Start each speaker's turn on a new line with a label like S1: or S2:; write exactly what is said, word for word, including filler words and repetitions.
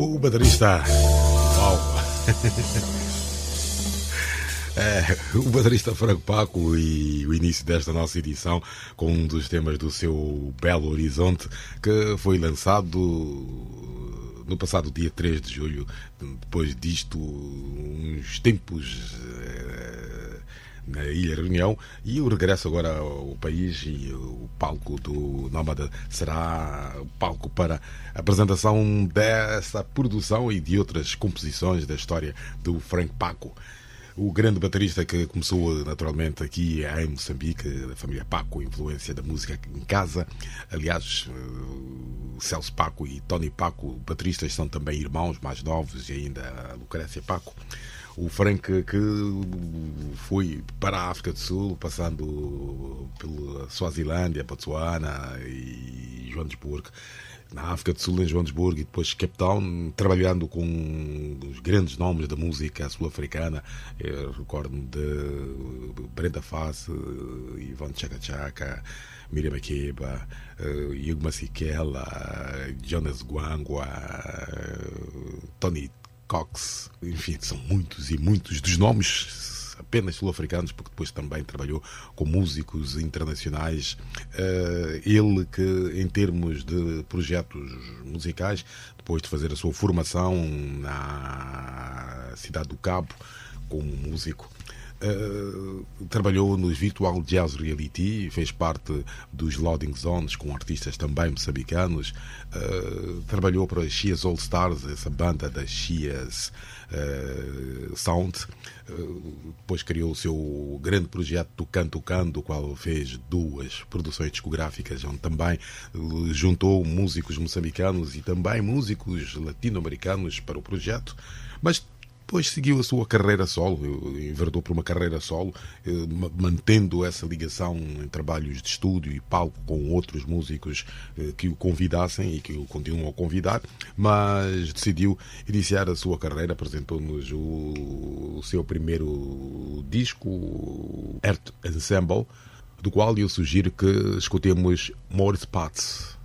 S1: O baterista. Uau! É, o baterista Frank Paco e o início desta nossa edição com um dos temas do seu Belo Horizonte, que foi lançado no passado dia três de julho. Depois disto, uns tempos na Ilha Reunião, e o regresso agora ao país, e o palco do Nómada será o palco para a apresentação dessa produção e de outras composições da história do Frank Paco, o grande baterista que começou naturalmente aqui em Moçambique, da família Paco, influência da música em casa. Aliás, Celso Paco e Tony Paco, bateristas, são também irmãos mais novos, e ainda a Lucrécia Paco. O Frank, que foi para a África do Sul, passando pela Suazilândia, Botsuana e Joanesburgo. Na África do Sul, em Joanesburgo, e depois Cape Town, trabalhando com os grandes nomes da música sul-africana. Eu recordo-me de Brenda Fassie, Yvonne Chaka Chaka, Miriam Makeba, uh, Hugo Masekela, Jonas Gwangwa, uh, Tony Cox, enfim, são muitos e muitos dos nomes apenas sul-africanos, porque depois também trabalhou com músicos internacionais. Uh, ele que, em termos de projetos musicais, depois de fazer a sua formação na cidade do Cabo como músico, Uh, trabalhou nos Virtual Jazz Reality, fez parte dos Loading Zones com artistas também moçambicanos, uh, trabalhou para as Shias All Stars, essa banda das Shias uh, Sound. Uh, depois criou o seu grande projeto do Canto Can, do qual fez duas produções discográficas, onde também uh, juntou músicos moçambicanos e também músicos latino-americanos para o projeto, mas depois seguiu a sua carreira solo, enverdou por uma carreira solo, mantendo essa ligação em trabalhos de estúdio e palco com outros músicos que o convidassem e que o continuam a convidar, mas decidiu iniciar a sua carreira. Apresentou-nos o, o seu primeiro disco, Earth Ensemble, do qual eu sugiro que escutemos More Spots.